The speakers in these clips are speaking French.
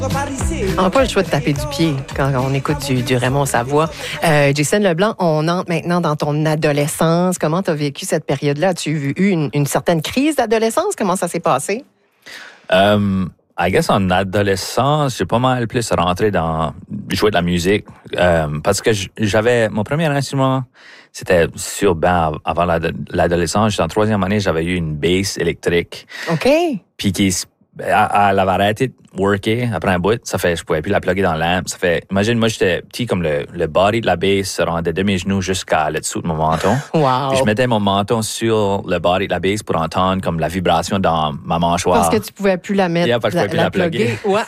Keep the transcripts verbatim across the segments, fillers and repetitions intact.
On n'a pas le choix de taper du pied quand on écoute du, du Raymond Savoie. Euh, Jason Leblanc, on entre maintenant dans ton adolescence. Comment tu as vécu cette période-là? As-tu eu une, une certaine crise d'adolescence? Comment ça s'est passé? Um, I guess en adolescence, j'ai pas mal plus rentré dans jouer de la musique um, parce que j'avais mon premier instrument, c'était sur ben avant l'adolescence. En troisième année, j'avais eu une bass électrique. OK. Puis qui Elle, elle avait arrêté de worker après un bout. Ça fait, je pouvais plus la plugger dans l'amp. Ça fait, imagine, moi, j'étais petit comme le, le body de la bass se rendait de mes genoux jusqu'à le dessous de mon menton. Wow. Puis je mettais mon menton sur le body de la bass pour entendre comme la vibration dans ma mâchoire. Parce que tu pouvais plus la mettre, yeah, parce que la, je pouvais plus la, la plugger. Ouais.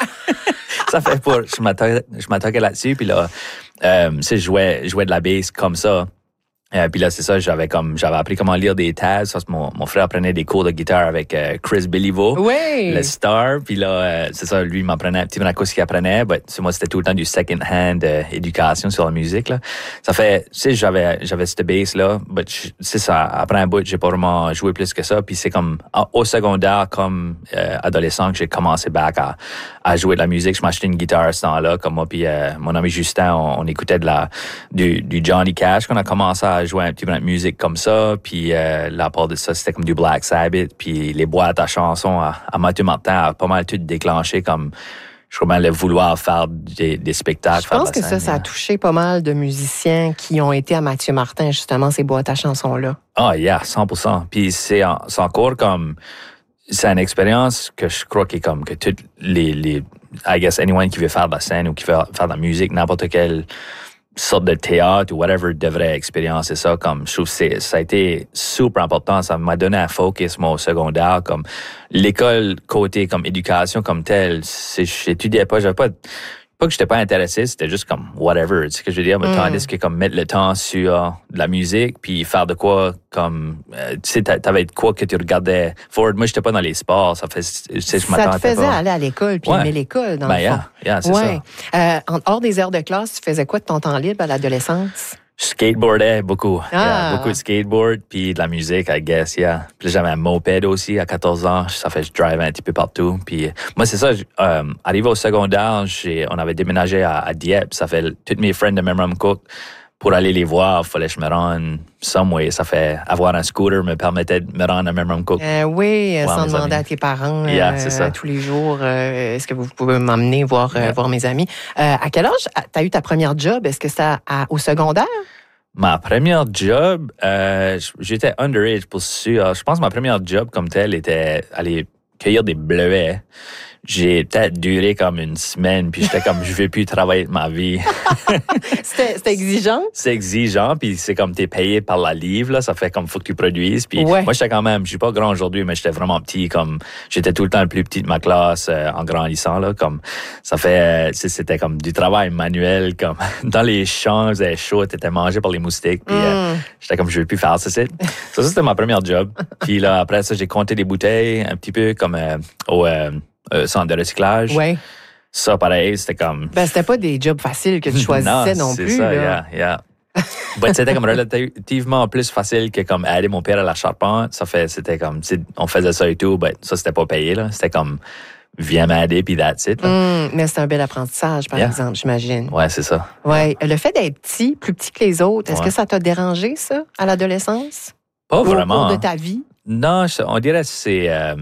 Ça fait pour, je m'attaquais, je m'attaquais là-dessus. Puis là, euh, tu sais, je jouais, je jouais de la bass comme ça. Euh, puis là, c'est ça, j'avais comme j'avais appris comment lire des tabs. Parce que mon, mon frère prenait des cours de guitare avec euh, Chris Béliveau, oui. le star. Puis là, euh, c'est ça, lui, il m'apprenait un petit peu ce qu'il apprenait. Mais moi, c'était tout le temps du second-hand euh, éducation sur la musique. Là. Ça fait, tu sais, j'avais j'avais cette bass-là. Mais c'est ça, après un bout, j'ai pas vraiment joué plus que ça. Puis c'est comme au secondaire, comme euh, adolescent, que j'ai commencé back à, à jouer de la musique. Je m'achetais une guitare à ce temps-là. Comme moi, puis euh, mon ami Justin, on, on écoutait de la du, du Johnny Cash qu'on a commencé à jouer un petit peu de musique comme ça, puis euh, la part de ça, c'était comme du Black Sabbath, puis les boîtes à chansons à, à Mathieu Martin a pas mal tout déclenché comme, je crois bien, le vouloir faire des, des spectacles. Je pense que scène, ça, ça a touché pas mal de musiciens qui ont été à Mathieu Martin, justement, ces boîtes à chansons-là. Ah, oh, yeah, cent pour cent. Puis c'est, c'est encore comme, c'est une expérience que je crois que comme, que toutes les, les, I guess, anyone qui veut faire de la scène ou qui veut faire de la musique, n'importe quelle sorte de théâtre ou whatever devrait expériencer ça. Comme je trouve que ça a été super important. Ça m'a donné un focus moi au secondaire. Comme l'école côté comme éducation comme telle, c'est, j'étudiais pas, j'avais pas pas que j'étais pas intéressé, c'était juste comme whatever, tu sais ce que je veux dire. Mais mm. tandis que comme mettre le temps sur de la musique puis faire de quoi comme euh, tu sais t'avais de quoi que tu regardais forward. Moi j'étais pas dans les sports, ça fait tu sais je m'attendais pas. Ça te faisait aller à l'école puis ouais. aimer l'école dans ben, le yeah, fond. Yeah, c'est ouais. ça. Euh, en hors des heures de classe, tu faisais quoi de ton temps libre à l'adolescence? Je skateboardais beaucoup. Ah. Yeah, beaucoup de skateboard, puis de la musique, I guess, yeah. Puis j'avais un moped aussi à quatorze ans. Ça fait que je drive un petit peu partout. Puis moi, c'est ça, euh, arrivé au secondaire, j'ai, on avait déménagé à, à Dieppe. Ça fait, tous mes friends de Memramcook, pour aller les voir, il fallait que je me rende somewhere. Ça fait, avoir un scooter me permettait de me rendre à Memramcook. Euh, oui, sans demander à tes parents yeah, euh, c'est ça. tous les jours, euh, est-ce que vous pouvez m'emmener voir, yeah. euh, voir mes amis? Euh, à quel âge tu as eu ta première job? Est-ce que c'était à, au secondaire? Ma première job, euh, j'étais underage pour sûr. Je pense que ma première job comme telle était aller cueillir des bleuets. J'ai peut-être duré comme une semaine, puis j'étais comme, je veux plus travailler de ma vie. c'était, c'était exigeant? C'est exigeant, puis c'est comme t'es payé par la livre, là, ça fait comme faut que tu produises. Puis ouais. moi, j'étais quand même, je suis pas grand aujourd'hui, mais j'étais vraiment petit, comme j'étais tout le temps le plus petit de ma classe euh, en grandissant, là, comme ça fait, euh, c'était comme du travail manuel, comme dans les champs, il faisait chaud, t'étais mangé par les moustiques, puis mm. euh, j'étais comme, je veux plus faire ça. Ça, ça c'était ma première job. Puis là, après ça, j'ai compté des bouteilles, un petit peu comme euh, au... Euh, Euh, centre de recyclage. Ouais. Ça, pareil, c'était comme... Ben, c'était pas des jobs faciles que tu choisissais non, non c'est plus. Ça, là. yeah, yeah. Ben, c'était comme relativement plus facile que comme aider mon père à la charpente. Ça fait, c'était comme, on faisait ça et tout, ben, ça, c'était pas payé, là. C'était comme, viens m'aider, puis that's it. Mmh, mais c'est un bel apprentissage, par yeah. exemple, j'imagine. Ouais, c'est ça. Ouais. Le fait d'être petit, plus petit que les autres, est-ce ouais. que ça t'a dérangé, ça, à l'adolescence? Pas Au vraiment. Au cours de ta vie? Non, on dirait que c'est... Euh,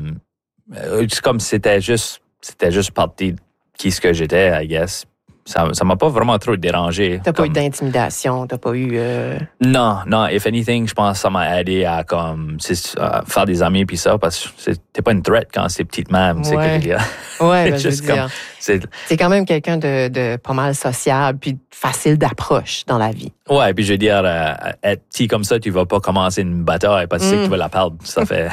c'est comme c'était juste... C'était juste partie de qui ce que j'étais, I guess. Ça, ça m'a pas vraiment trop dérangé. T'as comme... pas eu d'intimidation, t'as pas eu... Euh... Non, non. If anything, je pense que ça m'a aidé à comme à faire des amis puis ça, parce que t'es pas une threat quand c'est petite même, tu sais que je veux dire. Ouais, ben, je veux comme, dire. C'est... c'est quand même quelqu'un de, de pas mal sociable puis facile d'approche dans la vie. Ouais, puis je veux dire, euh, être petit comme ça, tu vas pas commencer une bataille parce que mm. tu sais que tu vas la perdre. Ça fait...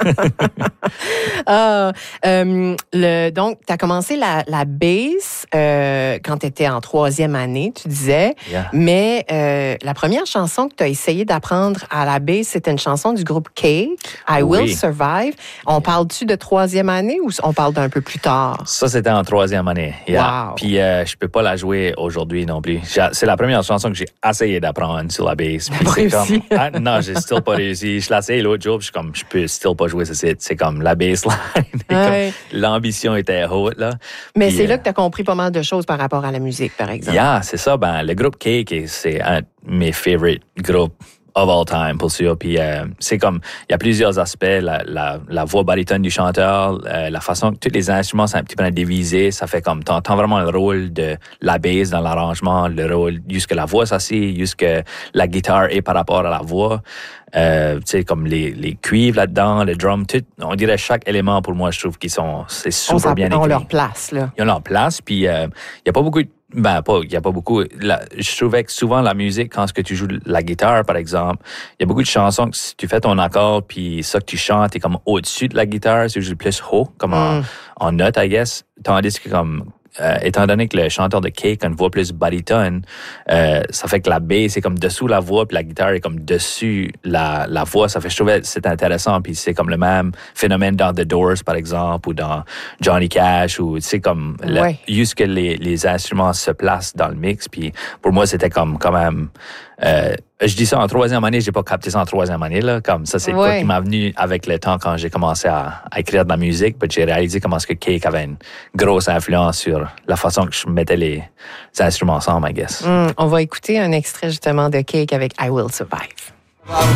ah, euh, le, donc, tu as commencé la, la bass euh, quand tu étais en troisième année, tu disais. Yeah. Mais euh, la première chanson que tu as essayé d'apprendre à la bass, c'était une chanson du groupe Cake, I oui. Will Survive. On yeah. parle-tu de troisième année ou on parle d'un peu plus tard? Ça, c'était en troisième année. Yeah. Wow. Puis euh, je peux pas la jouer aujourd'hui non plus. J'ai, c'est la première chanson que j'ai essayé essayé d'apprendre sur la bass. T'as pas réussi? Comme, ah, non, j'ai still pas réussi. Je l'ai essayé l'autre jour, puis je suis comme, je peux still pas jouer ça. C'est, c'est comme la bassline. Ouais. Comme, l'ambition était haute, là. Mais Puis, c'est euh, là que tu as compris pas mal de choses par rapport à la musique, par exemple. Yeah, c'est ça. Ben, le groupe Cake, c'est un de mes favorite groupes of all time, pour sûr. Puis euh, c'est comme, il y a plusieurs aspects, la, la, la voix baritone du chanteur, euh, la façon que tous les instruments sont un petit peu divisés, ça fait comme, t'entends vraiment le rôle de la bass dans l'arrangement, le rôle, jusque la voix s'assied, jusque la guitare est par rapport à la voix. Euh, tu sais, comme les, les cuivres là-dedans, le drum, tout, on dirait chaque élément, pour moi, je trouve qu'ils sont, c'est super on bien écrit. On leur place, là. Ils ont leur place, puis il euh, n'y a pas beaucoup de Ben, pas, il y a pas beaucoup. La, je trouvais que souvent, la musique, quand ce que tu joues la guitare, par exemple, il y a beaucoup de chansons que si tu fais ton accord, puis ça que tu chantes est comme au-dessus de la guitare, c'est juste plus haut, comme en, Mm. en note, I guess. Tandis que comme, euh, étant donné que le chanteur de Cake a une voix plus baritone, euh, ça fait que la bass est comme dessous la voix, puis la guitare est comme dessus la, la voix. Ça fait, je trouvais, c'est intéressant, puis c'est comme le même phénomène dans The Doors, par exemple, ou dans Johnny Cash, ou tu sais, comme, le- Ouais. juste que les, les instruments se placent dans le mix, puis pour moi, c'était comme, quand même, euh, je dis ça en troisième année, j'ai pas capté ça en troisième année, là, comme ça, c'est Ouais. quoi qui m'a venu avec le temps quand j'ai commencé à, à écrire de la musique, puis j'ai réalisé comment est-ce que Cake avait une grosse influence sur la façon que je mettais les instruments ensemble, I guess. Mm. On va écouter un extrait justement de Cake avec I Will Survive.